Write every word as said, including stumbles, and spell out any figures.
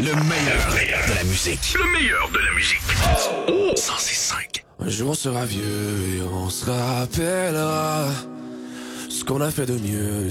Le meilleur de la musique. Le meilleur de la musique. Oh, cent six cinq. Un jour on sera vieux et on se rappellera ce qu'on a fait de mieux